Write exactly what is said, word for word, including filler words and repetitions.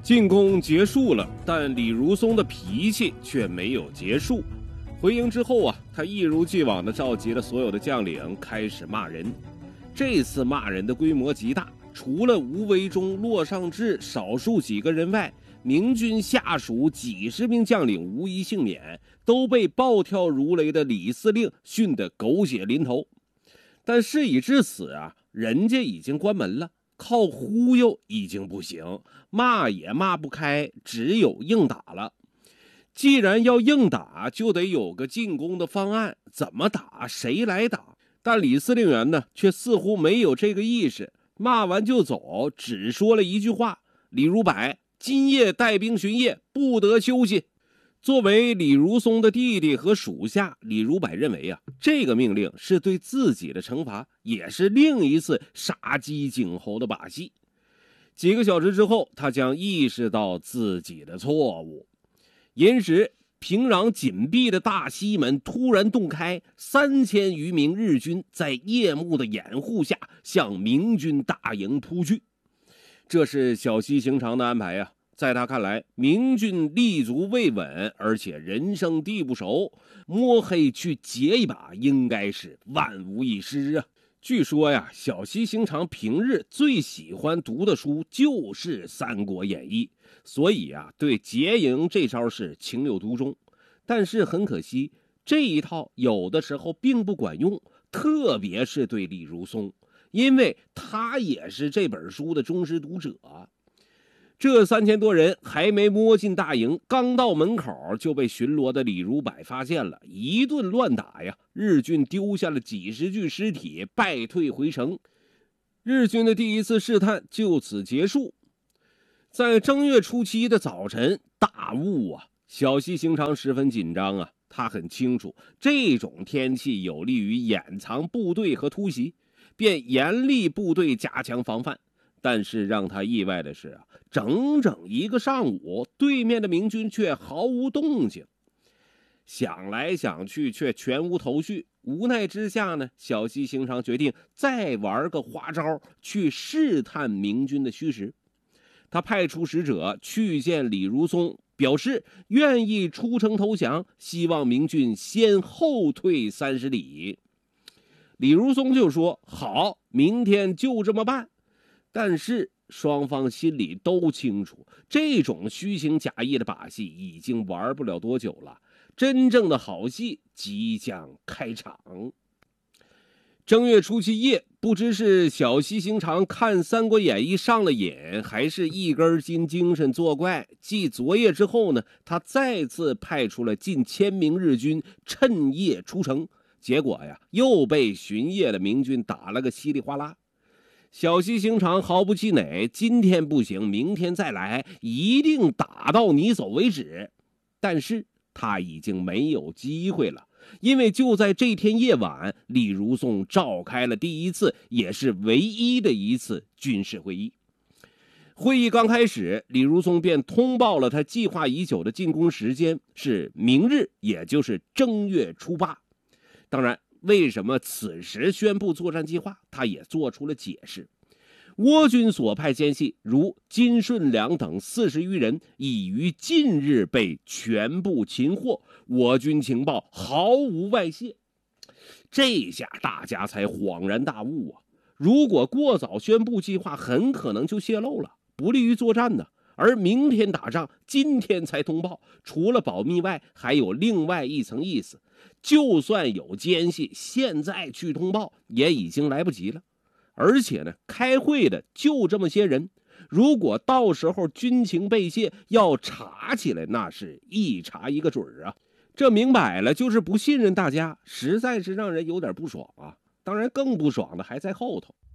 进攻结束了，但李如松的脾气却没有结束。回营之后啊，他一如既往地召集了所有的将领，开始骂人。这次骂人的规模极大，除了吴维忠、骆尚志少数几个人外，明军下属几十名将领无一幸免，都被暴跳如雷的李司令训得狗血淋头。但事已至此啊，人家已经关门了，靠忽悠已经不行，骂也骂不开，只有硬打了。既然要硬打，就得有个进攻的方案，怎么打谁来打。但李司令员呢，却似乎没有这个意识，骂完就走，只说了一句话：李如柏今夜带兵巡夜，不得休息。作为李如松的弟弟和属下，李如柏认为啊，这个命令是对自己的惩罚，也是另一次杀鸡儆猴的把戏。几个小时之后，他将意识到自己的错误。寅时，平壤紧闭的大西门突然洞开，三千余名日军在夜幕的掩护下向明军大营扑去。这是小西行长的安排呀、啊。在他看来，明军立足未稳，而且人生地不熟，摸黑去劫一把应该是万无一失啊。据说呀，小西行长平日最喜欢读的书就是《三国演义》，所以啊，对劫营这招是情有独钟。但是很可惜，这一套有的时候并不管用，特别是对李如松，因为他也是这本书的忠实读者。这三千多人还没摸进大营，刚到门口就被巡逻的李如柏发现了，一顿乱打呀！日军丢下了几十具尸体，败退回城。日军的第一次试探就此结束。在正月初七的早晨，大雾啊，小西行长十分紧张啊。他很清楚这种天气有利于掩藏部队和突袭，便严厉部队加强防范。但是让他意外的是啊，整整一个上午，对面的明军却毫无动静。想来想去，却全无头绪。无奈之下呢，小西行长决定再玩个花招，去试探明军的虚实。他派出使者去见李如松，表示愿意出城投降，希望明军先后退三十里。李如松就说：“好，明天就这么办。”但是双方心里都清楚，这种虚情假意的把戏已经玩不了多久了，真正的好戏即将开场。正月初七夜，不知是小西行长看《三国演义》上了瘾，还是一根筋精神作怪，继昨夜之后呢，他再次派出了近千名日军趁夜出城，结果呀，又被巡夜的明军打了个稀里哗啦。小西行长毫不气馁，今天不行，明天再来，一定打到你走为止。但是他已经没有机会了，因为就在这天夜晚，李如松召开了第一次也是唯一的一次军事会议。会议刚开始，李如松便通报了他计划已久的进攻时间是明日，也就是正月初八。当然，为什么此时宣布作战计划，他也做出了解释。倭军所派奸细如金顺良等四十余人，已于近日被全部擒获，我军情报毫无外泄。这下大家才恍然大悟啊！如果过早宣布计划，很可能就泄露了，不利于作战呢。而明天打仗，今天才通报，除了保密外，还有另外一层意思。就算有奸细，现在去通报也已经来不及了。而且呢，开会的就这么些人，如果到时候军情被泄，要查起来，那是一查一个准儿啊！这明摆了就是不信任大家，实在是让人有点不爽啊。当然，更不爽的还在后头。